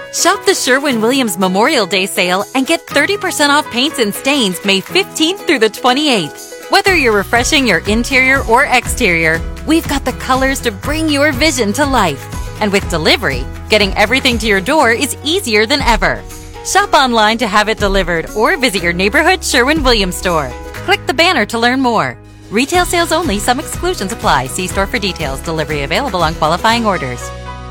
Shop the Sherwin-Williams Memorial Day sale and get 30% off paints and stains May 15th through the 28th. Whether you're refreshing your interior or exterior, we've got the colors to bring your vision to life. And with delivery, getting everything to your door is easier than ever. Shop online to have it delivered or visit your neighborhood Sherwin-Williams store. Click the banner to learn more. Retail sales only. Some exclusions apply. See store for details. Delivery available on qualifying orders.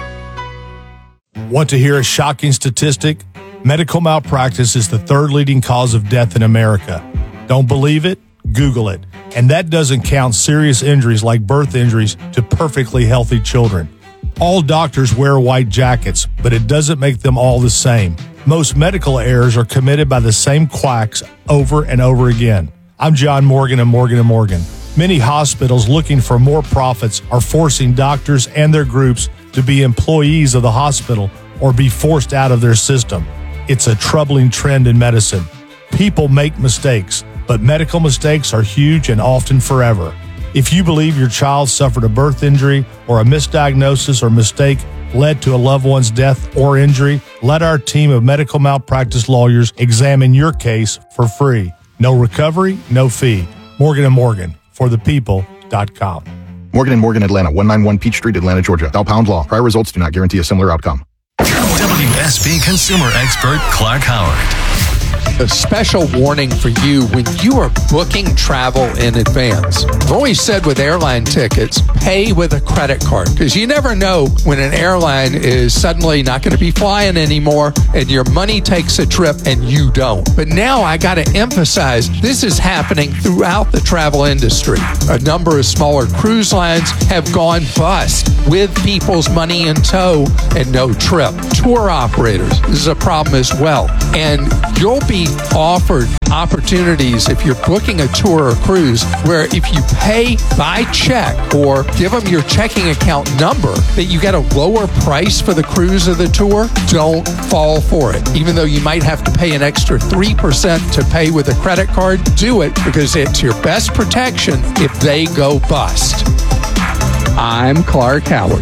Want to hear a shocking statistic? Medical malpractice is the third leading cause of death in America. Don't believe it? Google it. And that doesn't count serious injuries like birth injuries to perfectly healthy children. All doctors wear white jackets, but it doesn't make them all the same. Most medical errors are committed by the same quacks over and over again. I'm John Morgan of Morgan & Morgan. Many hospitals looking for more profits are forcing doctors and their groups to be employees of the hospital or be forced out of their system. It's a troubling trend in medicine. People make mistakes, but medical mistakes are huge and often forever. If you believe your child suffered a birth injury or a misdiagnosis or mistake led to a loved one's death or injury, let our team of medical malpractice lawyers examine your case for free. No recovery, no fee. Morgan & Morgan, forthepeople.com. Morgan & Morgan, Atlanta, 191 Peach Street, Atlanta, Georgia. Bell Pound Law. Prior results do not guarantee a similar outcome. WSB consumer expert Clark Howard. A special warning for you when you are booking travel in advance. I've always said with airline tickets, pay with a credit card, because you never know when an airline is suddenly not going to be flying anymore and your money takes a trip and you don't. But now I got to emphasize, this is happening throughout the travel industry. A number of smaller cruise lines have gone bust with people's money in tow and no trip. Tour operators, this is a problem as well. And you'll be offered opportunities if you're booking a tour or cruise where if you pay by check or give them your checking account number that you get a lower price for the cruise or the tour. Don't fall for it. Even though you might have to pay an extra 3% to pay with a credit card, do it because it's your best protection if they go bust. I'm Clark Howard.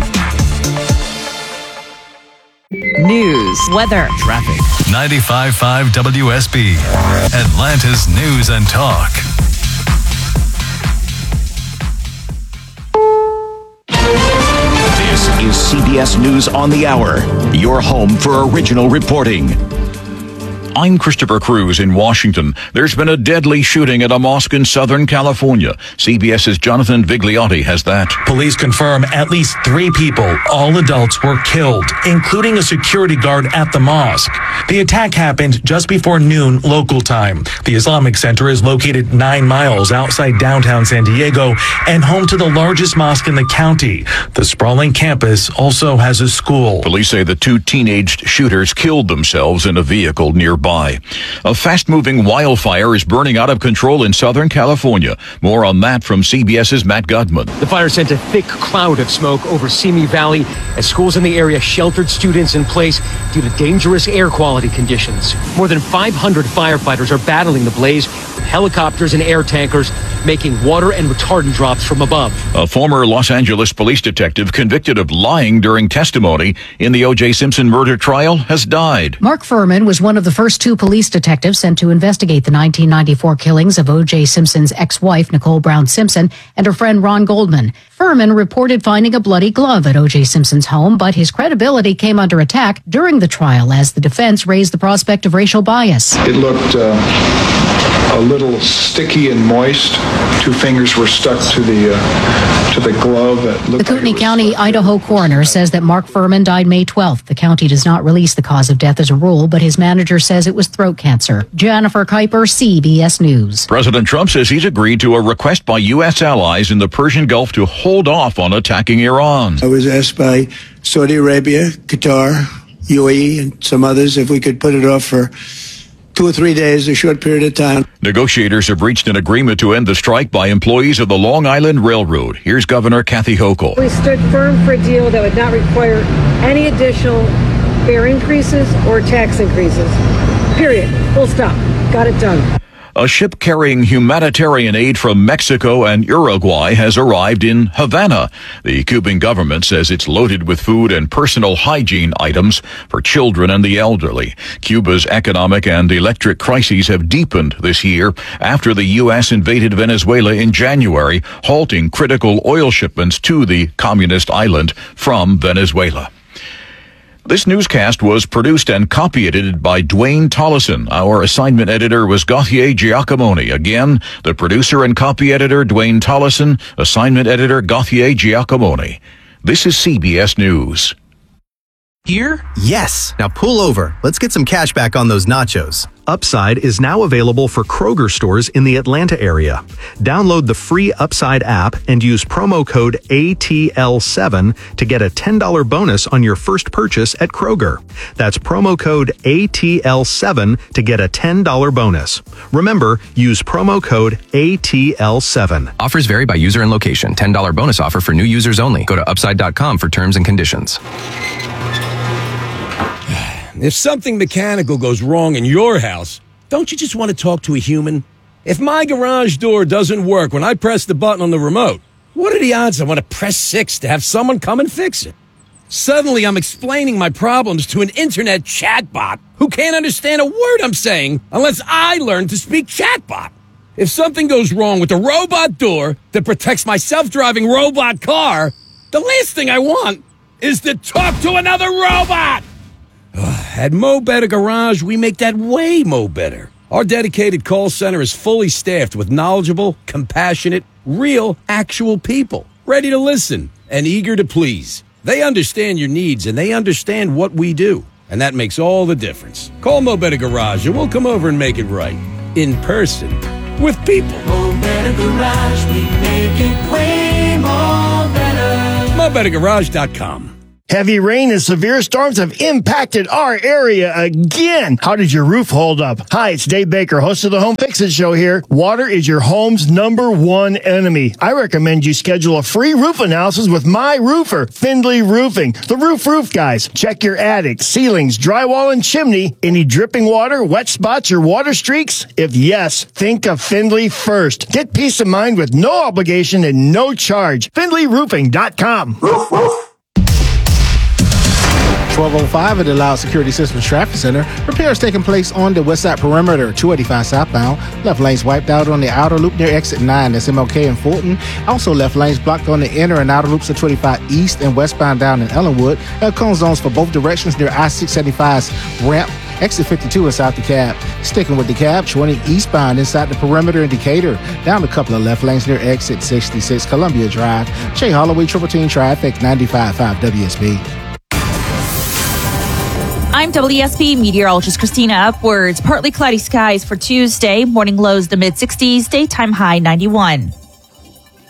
News, weather, traffic. 95.5 WSB, Atlanta's News and Talk. This is CBS News on the Hour, your home for original reporting. I'm Christopher Cruz in Washington. There's been a deadly shooting at a mosque in Southern California. CBS's Jonathan Vigliotti has that. Police confirm at least 3 people, all adults, were killed, including a security guard at the mosque. The attack happened just before noon local time. The Islamic Center is located 9 miles outside downtown San Diego and home to the largest mosque in the county. The sprawling campus also has a school. Police say the 2 teenaged shooters killed themselves in a vehicle nearby. A fast-moving wildfire is burning out of control in Southern California. More on that from CBS's Matt Gutman. The fire sent a thick cloud of smoke over Simi Valley as schools in the area sheltered students in place due to dangerous air quality conditions. More than 500 firefighters are battling the blaze with helicopters and air tankers making water and retardant drops from above. A former Los Angeles police detective convicted of lying during testimony in the O.J. Simpson murder trial has died. Mark Furman was one of the first 2 police detectives sent to investigate the 1994 killings of O.J. Simpson's ex-wife, Nicole Brown Simpson, and her friend Ron Goldman. Furman reported finding a bloody glove at O.J. Simpson's home, but his credibility came under attack during the trial as the defense raised the prospect of racial bias. It looked a little sticky and moist. 2 fingers were stuck to the glove. The Kootenai County, Idaho coroner says that Mark Furman died May 12th. The county does not release the cause of death as a rule, but his manager says it was throat cancer. Jennifer Kuiper, CBS News. President Trump says he's agreed to a request by U.S. allies in the Persian Gulf to hold off on attacking Iran. I was asked by Saudi Arabia, Qatar, UAE, and some others if we could put it off for 2 or 3 days, a short period of time. Negotiators have reached an agreement to end the strike by employees of the Long Island Railroad. Here's Governor Kathy Hochul. We stood firm for a deal that would not require any additional fare increases or tax increases. Period. Full stop. Got it done. A ship carrying humanitarian aid from Mexico and Uruguay has arrived in Havana. The Cuban government says it's loaded with food and personal hygiene items for children and the elderly. Cuba's economic and electric crises have deepened this year after the U.S. invaded Venezuela in January, halting critical oil shipments to the communist island from Venezuela. This newscast was produced and copy-edited by Dwayne Tollison. Our assignment editor was Gauthier Giacomoni. Again, the producer and copy editor, Dwayne Tollison. Assignment editor, Gauthier Giacomoni. This is CBS News. Here? Yes. Now pull over. Let's get some cash back on those nachos. Upside is now available for Kroger stores in the Atlanta area. Download the free Upside app and use promo code ATL7 to get a $10 bonus on your first purchase at Kroger. That's promo code ATL7 to get a $10 bonus. Remember, use promo code ATL7. Offers vary by user and location. $10 bonus offer for new users only. Go to upside.com for terms and conditions. If something mechanical goes wrong in your house, don't you just want to talk to a human? If my garage door doesn't work when I press the button on the remote, what are the odds I want to press 6 to have someone come and fix it? Suddenly, I'm explaining my problems to an internet chatbot who can't understand a word I'm saying unless I learn to speak chatbot. If something goes wrong with the robot door that protects my self-driving robot car, the last thing I want is to talk to another robot. At Mo Better Garage, we make that way mo better. Our dedicated call center is fully staffed with knowledgeable, compassionate, real, actual people, ready to listen and eager to please. They understand your needs and they understand what we do, and that makes all the difference. Call Mo Better Garage and we'll come over and make it right. In person. With people. Mo Better Garage, we make it way more better. MoBetterGarage.com. Heavy rain and severe storms have impacted our area again. How did your roof hold up? Hi, it's Dave Baker, host of the Home Fix-It Show here. Water is your home's #1 enemy. I recommend you schedule a free roof analysis with my roofer, Findlay Roofing. The roof guys. Check your attic, ceilings, drywall, and chimney. Any dripping water, wet spots, or water streaks? If yes, think of Findlay first. Get peace of mind with no obligation and no charge. FindlayRoofing.com. 1205 at the Loud Security Systems Traffic Center. Repairs taking place on the west side perimeter, 285 southbound. Left lanes wiped out on the outer loop near exit 9. That's MLK and Fulton. Also left lanes blocked on the inner and outer loops of 25 east and westbound down in Ellenwood. Cone zones for both directions near I-675's ramp. Exit 52 inside the cab. Sticking with the cab, 20 eastbound inside the perimeter in Decatur. Down a couple of left lanes near exit 66 Columbia Drive. Jay Holloway, Triple Team Traffic, 95.5 WSB. I'm WSB meteorologist Christina Upwards. Partly cloudy skies for Tuesday. Morning lows the mid-60s. Daytime high 91.